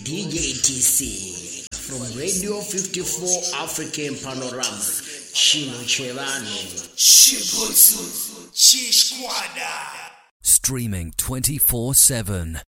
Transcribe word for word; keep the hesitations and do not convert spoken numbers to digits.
D J T C from Radio fifty-four African Panorama. Chino Cherano. Shibutsu. Chishkwada. Streaming twenty-four seven.